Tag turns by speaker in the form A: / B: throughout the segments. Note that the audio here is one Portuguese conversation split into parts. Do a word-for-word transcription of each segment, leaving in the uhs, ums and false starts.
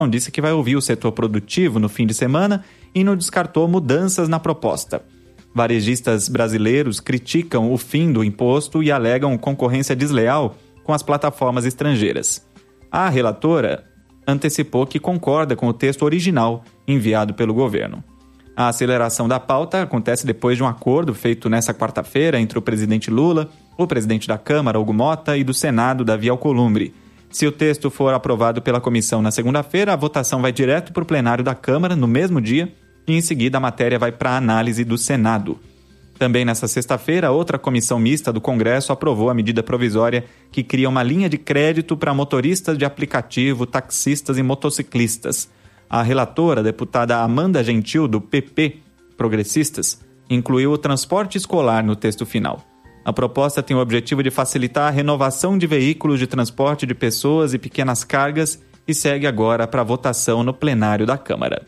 A: disse que vai ouvir o setor produtivo no fim de semana e não descartou mudanças na proposta. Varejistas brasileiros criticam o fim do imposto e alegam concorrência desleal com as plataformas estrangeiras. A relatora antecipou que concorda com o texto original enviado pelo governo. A aceleração da pauta acontece depois de um acordo feito nesta quarta-feira entre o presidente Lula, o presidente da Câmara, Hugo Motta, e do Senado, Davi Alcolumbre. Se o texto for aprovado pela comissão na segunda-feira, a votação vai direto para o plenário da Câmara no mesmo dia e, em seguida, a matéria vai para a análise do Senado. Também nesta sexta-feira, outra comissão mista do Congresso aprovou a medida provisória que cria uma linha de crédito para motoristas de aplicativo, taxistas e motociclistas. A relatora, a deputada Amanda Gentil, do P P Progressistas, incluiu o transporte escolar no texto final. A proposta tem o objetivo de facilitar a renovação de veículos de transporte de pessoas e pequenas cargas e segue agora para votação no plenário da Câmara.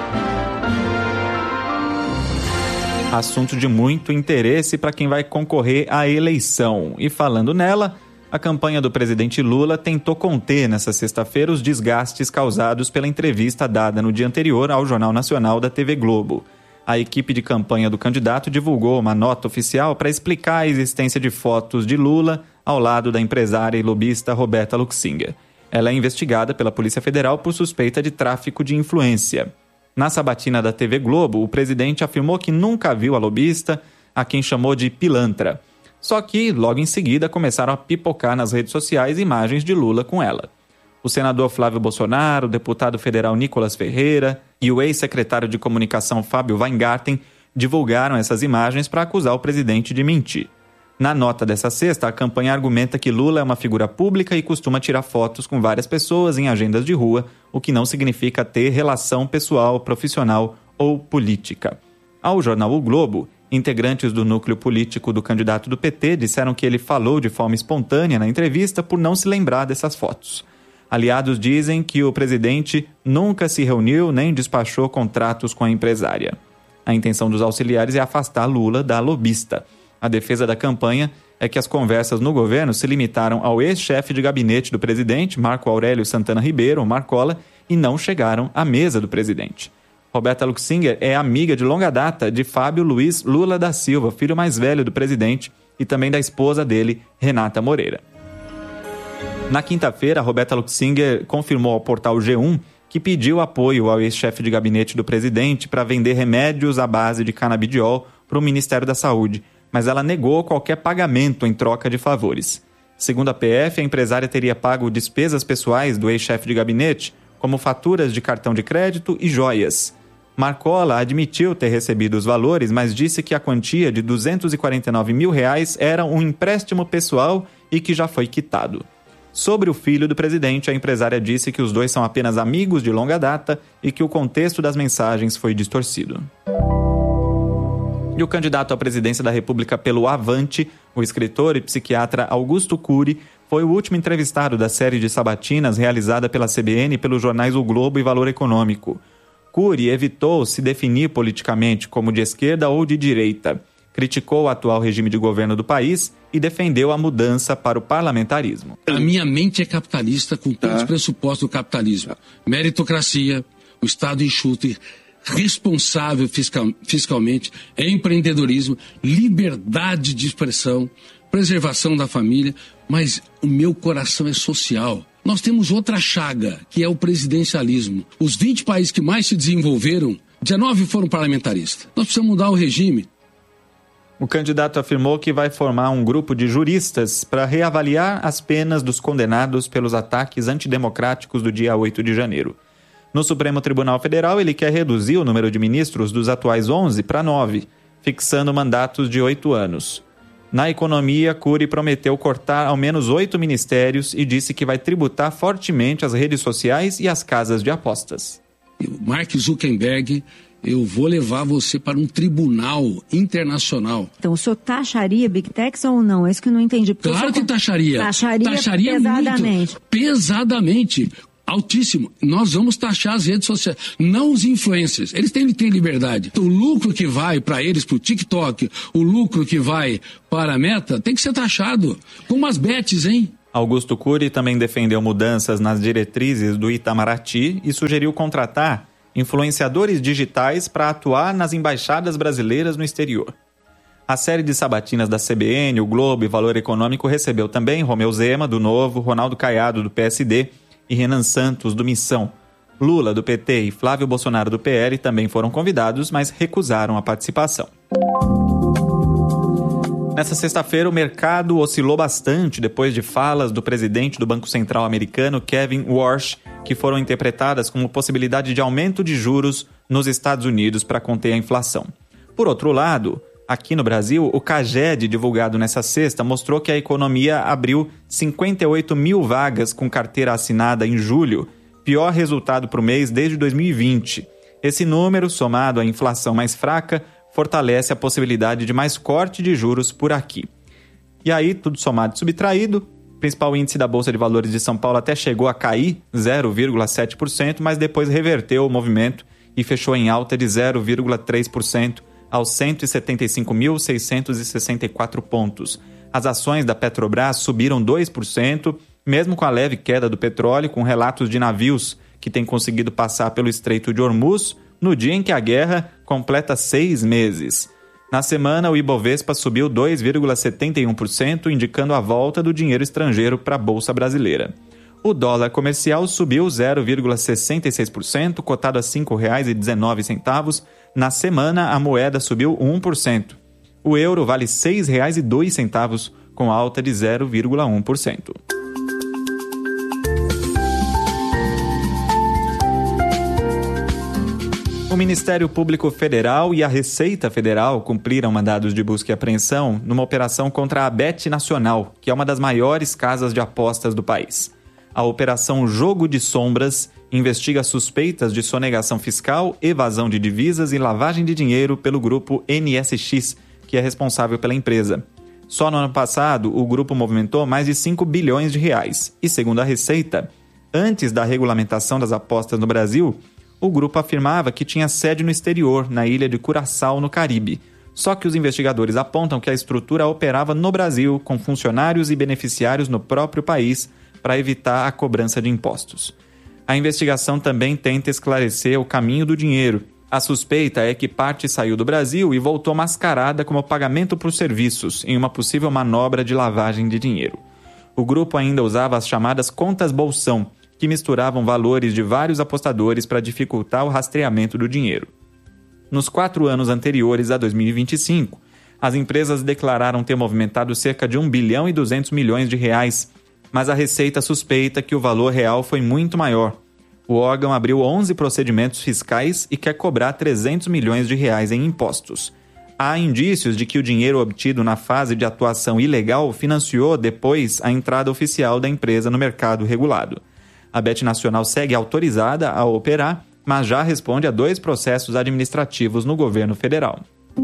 A: Assunto de muito interesse para quem vai concorrer à eleição. E falando nela, a campanha do presidente Lula tentou conter nesta sexta-feira os desgastes causados pela entrevista dada no dia anterior ao Jornal Nacional da T V Globo. A equipe de campanha do candidato divulgou uma nota oficial para explicar a existência de fotos de Lula ao lado da empresária e lobista Roberta Luxinger. Ela é investigada pela Polícia Federal por suspeita de tráfico de influência. Na sabatina da T V Globo, o presidente afirmou que nunca viu a lobista, a quem chamou de pilantra. Só que, logo em seguida, começaram a pipocar nas redes sociais imagens de Lula com ela. O senador Flávio Bolsonaro, o deputado federal Nicolas Ferreira e o ex-secretário de comunicação Fábio Weingarten divulgaram essas imagens para acusar o presidente de mentir. Na nota dessa sexta, a campanha argumenta que Lula é uma figura pública e costuma tirar fotos com várias pessoas em agendas de rua, o que não significa ter relação pessoal, profissional ou política. Ao jornal O Globo, integrantes do núcleo político do candidato do P T disseram que ele falou de forma espontânea na entrevista por não se lembrar dessas fotos. Aliados dizem que o presidente nunca se reuniu nem despachou contratos com a empresária. A intenção dos auxiliares é afastar Lula da lobista. A defesa da campanha é que as conversas no governo se limitaram ao ex-chefe de gabinete do presidente, Marco Aurélio Santana Ribeiro, ou Marcola, e não chegaram à mesa do presidente. Roberta Luxinger é amiga de longa data de Fábio Luiz Lula da Silva, filho mais velho do presidente, e também da esposa dele, Renata Moreira. Na quinta-feira, Roberta Luxinger confirmou ao portal G um que pediu apoio ao ex-chefe de gabinete do presidente para vender remédios à base de canabidiol para o Ministério da Saúde, mas ela negou qualquer pagamento em troca de favores. Segundo a P F, a empresária teria pago despesas pessoais do ex-chefe de gabinete, como faturas de cartão de crédito e joias. Marcola admitiu ter recebido os valores, mas disse que a quantia de duzentos e quarenta e nove mil reais era um empréstimo pessoal e que já foi quitado. Sobre o filho do presidente, a empresária disse que os dois são apenas amigos de longa data e que o contexto das mensagens foi distorcido. E o candidato à presidência da República pelo Avante, o escritor e psiquiatra Augusto Cury, foi o último entrevistado da série de sabatinas realizada pela C B N e pelos jornais O Globo e Valor Econômico. Cury evitou se definir politicamente como de esquerda ou de direita, criticou o atual regime de governo do país e defendeu a mudança para o parlamentarismo.
B: A minha mente é capitalista com todos os pressupostos do capitalismo. Meritocracia, o Estado enxuto e responsável fiscal, fiscalmente, empreendedorismo, liberdade de expressão, preservação da família, mas o meu coração é social. Nós temos outra chaga, que é o presidencialismo. Os vinte países que mais se desenvolveram, dezenove foram parlamentaristas. Nós precisamos mudar o regime.
A: O candidato afirmou que vai formar um grupo de juristas para reavaliar as penas dos condenados pelos ataques antidemocráticos do dia oito de janeiro. No Supremo Tribunal Federal, ele quer reduzir o número de ministros dos atuais onze para nove, fixando mandatos de oito anos. Na economia, Cury prometeu cortar ao menos oito ministérios e disse que vai tributar fortemente as redes sociais e as casas de apostas.
B: Mark Zuckerberg, eu vou levar você para um tribunal internacional.
C: Então, o senhor taxaria Big Techs ou não? É isso que eu não entendi.
B: Claro que taxaria.
C: Taxaria,
B: taxaria
C: pesadamente.
B: Muito, pesadamente. Altíssimo. Nós vamos taxar as redes sociais, não os influencers. Eles têm que ter liberdade. O lucro que vai para eles, para o TikTok, o lucro que vai para a Meta, tem que ser taxado. Como as bets, hein?
A: Augusto Cury também defendeu mudanças nas diretrizes do Itamaraty e sugeriu contratar influenciadores digitais para atuar nas embaixadas brasileiras no exterior. A série de sabatinas da C B N, o Globo e Valor Econômico recebeu também Romeu Zema, do Novo, Ronaldo Caiado, do P S D e Renan Santos, do Missão. Lula, do P T, e Flávio Bolsonaro, do P L, também foram convidados, mas recusaram a participação. Nessa sexta-feira, o mercado oscilou bastante depois de falas do presidente do Banco Central americano, Kevin Warsh, que foram interpretadas como possibilidade de aumento de juros nos Estados Unidos para conter a inflação. Por outro lado, aqui no Brasil, o CAGED, divulgado nessa sexta, mostrou que a economia abriu cinquenta e oito mil vagas com carteira assinada em julho, pior resultado para o mês desde dois mil e vinte. Esse número, somado à inflação mais fraca, fortalece a possibilidade de mais corte de juros por aqui. E aí, tudo somado e subtraído, o principal índice da Bolsa de Valores de São Paulo até chegou a cair zero vírgula sete por cento, mas depois reverteu o movimento e fechou em alta de zero vírgula três por cento aos cento e setenta e cinco mil, seiscentos e sessenta e quatro pontos. As ações da Petrobras subiram dois por cento, mesmo com a leve queda do petróleo, com relatos de navios que têm conseguido passar pelo Estreito de Hormuz, no dia em que a guerra completa seis meses. Na semana, o Ibovespa subiu dois vírgula setenta e um por cento, indicando a volta do dinheiro estrangeiro para a Bolsa Brasileira. O dólar comercial subiu zero vírgula sessenta e seis por cento, cotado a cinco reais e dezenove centavos. Na semana, a moeda subiu um por cento. O euro vale seis reais e dois centavos, com alta de zero vírgula um por cento. O Ministério Público Federal e a Receita Federal cumpriram mandados de busca e apreensão numa operação contra a Bet Nacional, que é uma das maiores casas de apostas do país. A Operação Jogo de Sombras investiga suspeitas de sonegação fiscal, evasão de divisas e lavagem de dinheiro pelo grupo N S X, que é responsável pela empresa. Só no ano passado, o grupo movimentou mais de cinco bilhões de reais. E, segundo a Receita, antes da regulamentação das apostas no Brasil, o grupo afirmava que tinha sede no exterior, na ilha de Curaçao, no Caribe. Só que os investigadores apontam que a estrutura operava no Brasil, com funcionários e beneficiários no próprio país, para evitar a cobrança de impostos. A investigação também tenta esclarecer o caminho do dinheiro. A suspeita é que parte saiu do Brasil e voltou mascarada como pagamento por serviços, em uma possível manobra de lavagem de dinheiro. O grupo ainda usava as chamadas contas bolsão, que misturavam valores de vários apostadores para dificultar o rastreamento do dinheiro. Nos quatro anos anteriores a dois mil e vinte e cinco, as empresas declararam ter movimentado cerca de um bilhão e duzentos milhões de reais, mas a Receita suspeita que o valor real foi muito maior. O órgão abriu onze procedimentos fiscais e quer cobrar trezentos milhões de reais em impostos. Há indícios de que o dinheiro obtido na fase de atuação ilegal financiou depois a entrada oficial da empresa no mercado regulado. A Bet Nacional segue autorizada a operar, mas já responde a dois processos administrativos no governo federal.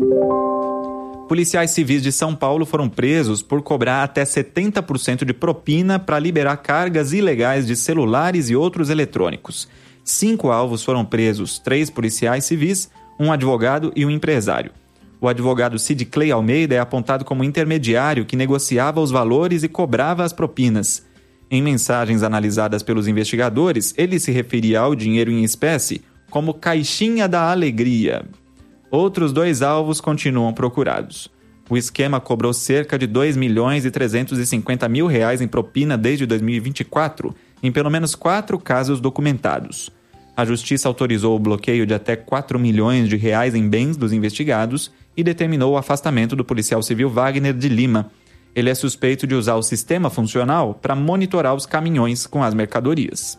A: Policiais civis de São Paulo foram presos por cobrar até setenta por cento de propina para liberar cargas ilegais de celulares e outros eletrônicos. Cinco alvos foram presos, três policiais civis, um advogado e um empresário. O advogado Cid Clay Almeida é apontado como intermediário que negociava os valores e cobrava as propinas. Em mensagens analisadas pelos investigadores, ele se referia ao dinheiro em espécie como caixinha da alegria. Outros dois alvos continuam procurados. O esquema cobrou cerca de dois milhões e trezentos e cinquenta mil reais em propina desde dois mil e vinte e quatro, em pelo menos quatro casos documentados. A Justiça autorizou o bloqueio de até quatro milhões de reais em bens dos investigados e determinou o afastamento do policial civil Wagner de Lima. Ele é suspeito de usar o sistema funcional para monitorar os caminhões com as mercadorias.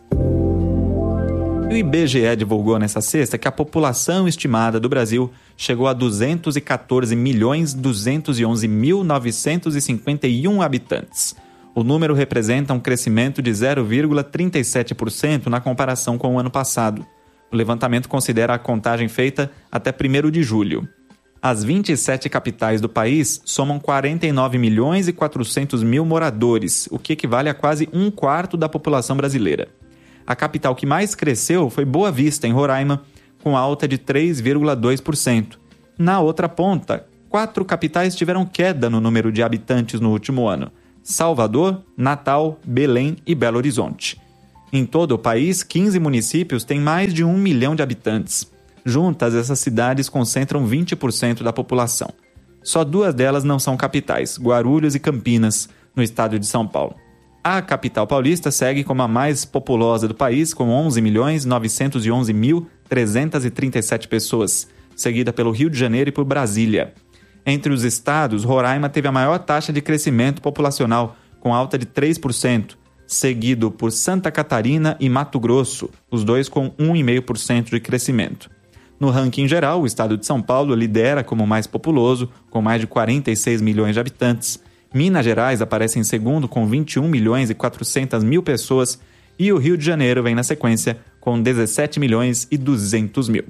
A: O I B G E divulgou nesta sexta que a população estimada do Brasil chegou a duzentos e quatorze milhões duzentos e onze mil novecentos e cinquenta e um habitantes. O número representa um crescimento de zero vírgula trinta e sete por cento na comparação com o ano passado. O levantamento considera a contagem feita até primeiro de julho. As vinte e sete capitais do país somam quarenta e nove milhões e quatrocentos mil moradores, o que equivale a quase um quarto da população brasileira. A capital que mais cresceu foi Boa Vista, em Roraima, com alta de três vírgula dois por cento. Na outra ponta, quatro capitais tiveram queda no número de habitantes no último ano. Salvador, Natal, Belém e Belo Horizonte. Em todo o país, quinze municípios têm mais de um milhão de habitantes. Juntas, essas cidades concentram vinte por cento da população. Só duas delas não são capitais, Guarulhos e Campinas, no estado de São Paulo. A capital paulista segue como a mais populosa do país, com onze milhões novecentos e onze mil trezentas e trinta e sete pessoas, seguida pelo Rio de Janeiro e por Brasília. Entre os estados, Roraima teve a maior taxa de crescimento populacional, com alta de três por cento, seguido por Santa Catarina e Mato Grosso, os dois com um vírgula cinco por cento de crescimento. No ranking geral, o estado de São Paulo lidera como o mais populoso, com mais de quarenta e seis milhões de habitantes. Minas Gerais aparece em segundo, com vinte e um milhões e quatrocentas mil pessoas, e o Rio de Janeiro vem na sequência, com dezessete milhões e duzentos mil.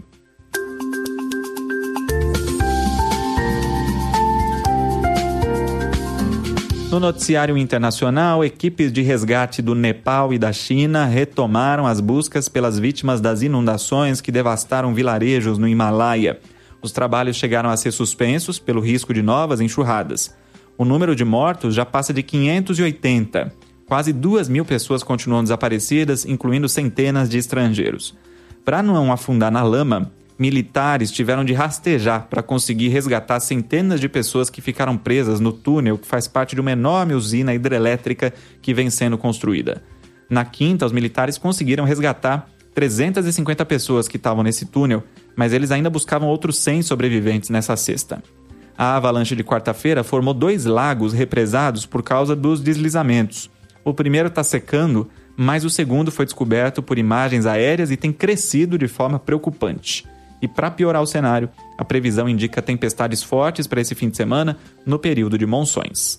A: No noticiário internacional, equipes de resgate do Nepal e da China retomaram as buscas pelas vítimas das inundações que devastaram vilarejos no Himalaia. Os trabalhos chegaram a ser suspensos pelo risco de novas enxurradas. O número de mortos já passa de quinhentos e oitenta. Quase duas mil pessoas continuam desaparecidas, incluindo centenas de estrangeiros. Para não afundar na lama, militares tiveram de rastejar para conseguir resgatar centenas de pessoas que ficaram presas no túnel que faz parte de uma enorme usina hidrelétrica que vem sendo construída. Na quinta, os militares conseguiram resgatar trezentas e cinquenta pessoas que estavam nesse túnel, mas eles ainda buscavam outros cem sobreviventes nessa sexta. A avalanche de quarta-feira formou dois lagos represados por causa dos deslizamentos. O primeiro está secando, mas o segundo foi descoberto por imagens aéreas e tem crescido de forma preocupante. E para piorar o cenário, a previsão indica tempestades fortes para esse fim de semana no período de monções.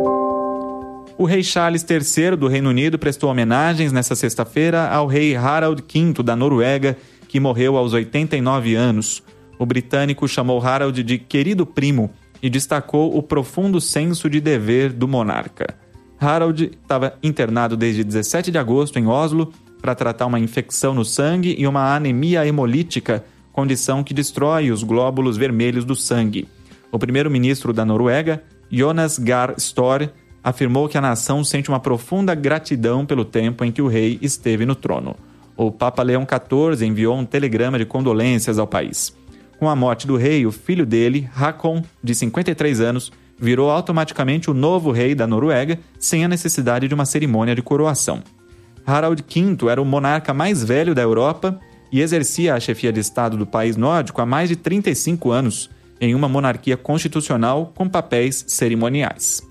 A: O rei Charles terceiro do Reino Unido prestou homenagens nesta sexta-feira ao rei Harald quinto da Noruega, que morreu aos oitenta e nove anos. O britânico chamou Harald de querido primo e destacou o profundo senso de dever do monarca. Harald estava internado desde dezessete de agosto em Oslo para tratar uma infecção no sangue e uma anemia hemolítica, condição que destrói os glóbulos vermelhos do sangue. O primeiro-ministro da Noruega, Jonas Gahr Støre, afirmou que a nação sente uma profunda gratidão pelo tempo em que o rei esteve no trono. O Papa Leão quatorze enviou um telegrama de condolências ao país. Com a morte do rei, o filho dele, Håkon, de cinquenta e três anos, virou automaticamente o novo rei da Noruega, sem a necessidade de uma cerimônia de coroação. Harald quinto era o monarca mais velho da Europa e exercia a chefia de Estado do país nórdico há mais de trinta e cinco anos, em uma monarquia constitucional com papéis cerimoniais.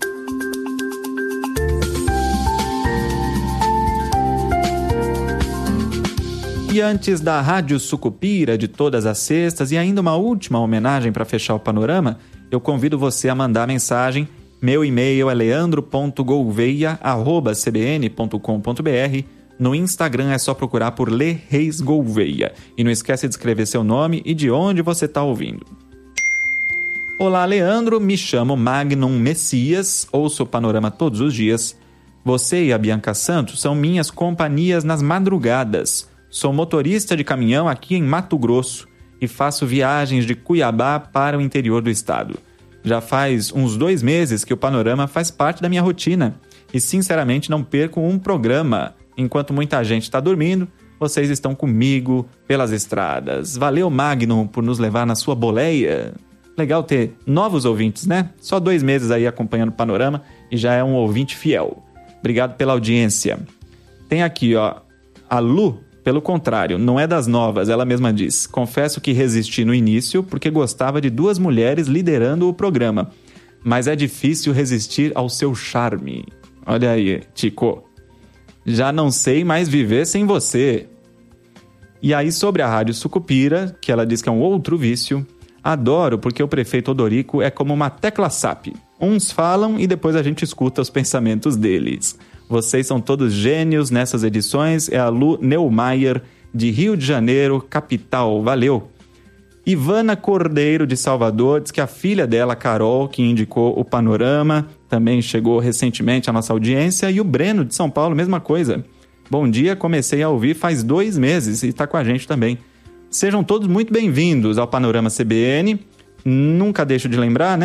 A: E antes da Rádio Sucupira de todas as sextas e ainda uma última homenagem para fechar o panorama, eu convido você a mandar mensagem. Meu e-mail é leandro ponto gouveia arroba c b n ponto com ponto b r. No Instagram é só procurar por Lê Reis Gouveia. E não esquece de escrever seu nome e de onde você está ouvindo. Olá, Leandro. Me chamo Magnum Messias. Ouço o Panorama todos os dias. Você e a Bianca Santos são minhas companhias nas madrugadas. Sou motorista de caminhão aqui em Mato Grosso e faço viagens de Cuiabá para o interior do estado. Já faz uns dois meses que o Panorama faz parte da minha rotina e, sinceramente, não perco um programa. Enquanto muita gente está dormindo, vocês estão comigo pelas estradas. Valeu, Magnum, por nos levar na sua boleia. Legal ter novos ouvintes, né? Só dois meses aí acompanhando o Panorama e já é um ouvinte fiel. Obrigado pela audiência. Tem aqui, ó, a Lu. Pelo contrário, não é das novas, ela mesma diz. Confesso que resisti no início porque gostava de duas mulheres liderando o programa. Mas é difícil resistir ao seu charme. Olha aí, Tico. Já não sei mais viver sem você. E aí, sobre a Rádio Sucupira, que ela diz que é um outro vício, adoro porque o prefeito Odorico é como uma tecla S A P. Uns falam e depois a gente escuta os pensamentos deles. Vocês são todos gênios nessas edições. É a Lu Neumayer, de Rio de Janeiro, capital. Valeu! Ivana Cordeiro, de Salvador, diz que a filha dela, Carol, que indicou o Panorama, também chegou recentemente à nossa audiência. E o Breno, de São Paulo, mesma coisa. Bom dia, comecei a ouvir faz dois meses e está com a gente também. Sejam todos muito bem-vindos ao Panorama C B N. Nunca deixo de lembrar, né?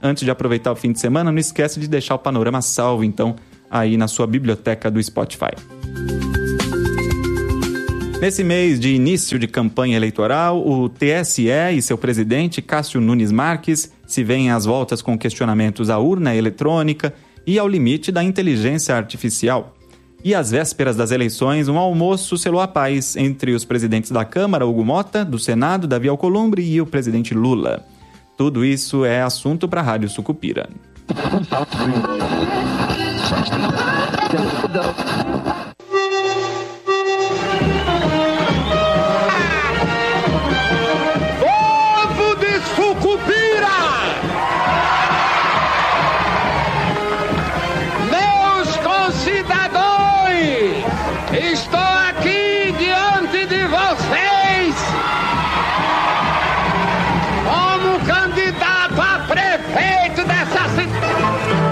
A: Antes de aproveitar o fim de semana, não esquece de deixar o Panorama salvo, então, aí na sua biblioteca do Spotify. Nesse mês de início de campanha eleitoral, o T S E e seu presidente, Cássio Nunes Marques, se veem às voltas com questionamentos à urna eletrônica e ao limite da inteligência artificial. E às vésperas das eleições, um almoço selou a paz entre os presidentes da Câmara, Hugo Mota, do Senado, Davi Alcolumbre, e o presidente Lula. Tudo isso é assunto para a Rádio Sucupira.
D: Povo de Sucupira! Meus concidadãos, estou aqui diante de vocês como candidato a prefeito dessa cidade.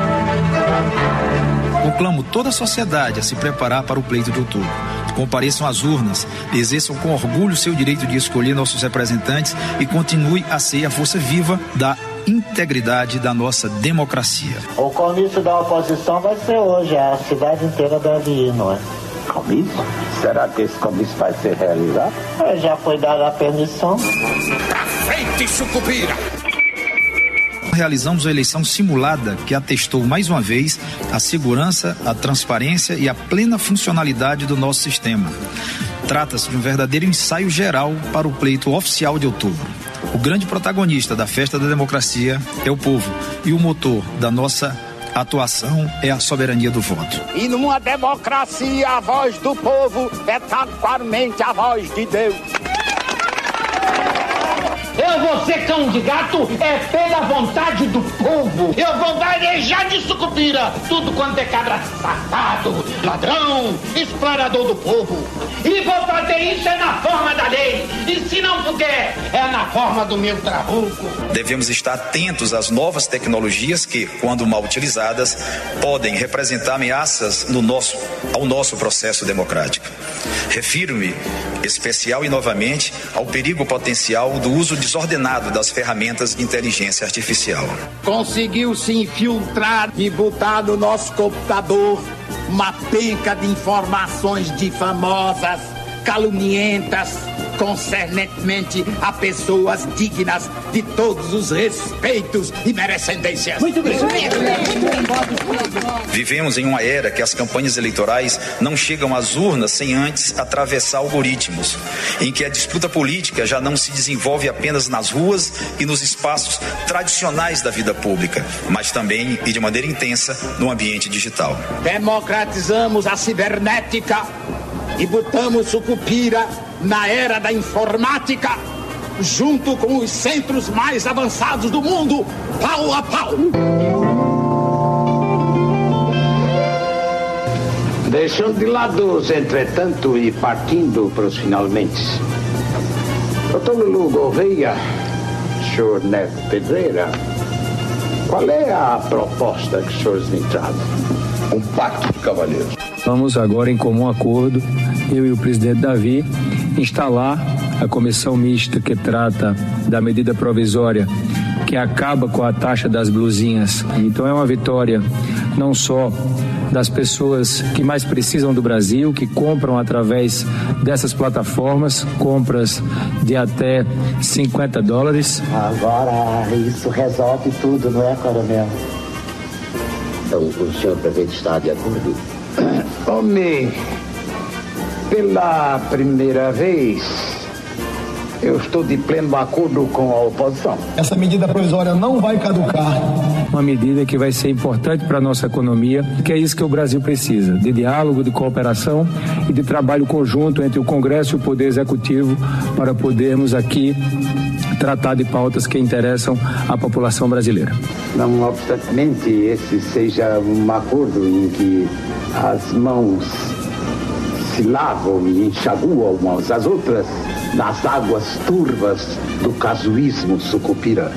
E: Conclamo toda a sociedade a se preparar para o pleito de outubro. Compareçam às urnas, exerçam com orgulho seu direito de escolher nossos representantes e continue a ser a força viva da integridade da nossa democracia.
F: O comício da oposição vai ser hoje, a cidade inteira deve ir, não é? Comício? Será que esse comício vai ser realizado? É, já foi dada a permissão.
D: Pra frente, Sucupira!
E: Realizamos a eleição simulada que atestou mais uma vez a segurança, a transparência e a plena funcionalidade do nosso sistema. Trata-se de um verdadeiro ensaio geral para o pleito oficial de outubro. O grande protagonista da festa da democracia é o povo e o motor da nossa atuação é a soberania do voto.
D: E numa democracia a voz do povo é taquarmente a voz de Deus. Eu vou ser candidato é pela vontade do povo. Eu vou varejar de Sucupira tudo quanto é cabra safado, ladrão, explorador do povo. E vou fazer isso é na forma da lei. E se não puder, é na forma do meu trabuco.
E: Devemos estar atentos às novas tecnologias que, quando mal utilizadas, podem representar ameaças no nosso, ao nosso processo democrático. Refiro-me, especial e novamente, ao perigo potencial do uso desordenado das ferramentas de inteligência artificial.
D: Conseguiu se infiltrar e botar no nosso computador uma penca de informações difamosas, calunientas, concernentemente a pessoas dignas de todos os respeitos e merecendências. Muito bem.
E: Vivemos em uma era que as campanhas eleitorais não chegam às urnas sem antes atravessar algoritmos, em que a disputa política já não se desenvolve apenas nas ruas e nos espaços tradicionais da vida pública, mas também e de maneira intensa no ambiente digital.
D: Democratizamos a cibernética e botamos Sucupira na era da informática, junto com os centros mais avançados do mundo, pau a pau.
G: Deixando de lado os entretanto e partindo para os finalmente. doutor Lulu Gouveia, senhor Neto Pedreira, qual é a proposta que os senhores me trazem?
H: Um pacto de cavalheiros.
I: Vamos agora, em comum acordo, eu e o presidente Davi, instalar a comissão mista que trata da medida provisória que acaba com a taxa das blusinhas. Então é uma vitória não só das pessoas que mais precisam do Brasil, que compram através dessas plataformas, compras de até cinquenta dólares.
F: Agora isso resolve tudo, não é, coronel?
G: Então, o senhor prefeito está de acordo? Homem, pela primeira vez, eu estou de pleno acordo com a oposição.
J: Essa medida provisória não vai caducar.
I: Uma medida que vai ser importante para a nossa economia, que é isso que o Brasil precisa, de diálogo, de cooperação e de trabalho conjunto entre o Congresso e o Poder Executivo para podermos aqui tratar de pautas que interessam à população brasileira.
G: Não obstante esse seja um acordo em que as mãos se lavam e enxaguam umas às outras nas águas turvas do casuísmo sucupira.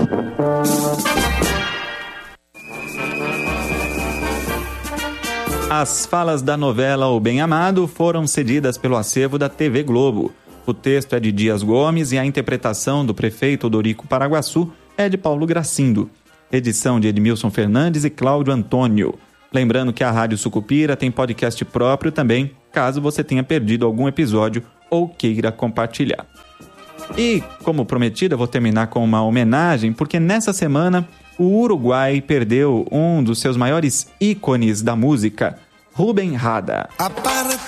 A: As falas da novela O Bem Amado foram cedidas pelo acervo da T V Globo. O texto é de Dias Gomes e a interpretação do prefeito Odorico Paraguaçu é de Paulo Gracindo. edição de Edmilson Fernandes e Cláudio Antônio. Lembrando que a Rádio Sucupira tem podcast próprio também, caso você tenha perdido algum episódio ou queira compartilhar. E, como prometido, eu vou terminar com uma homenagem, porque nessa semana o Uruguai perdeu um dos seus maiores ícones da música, Rubem Rada.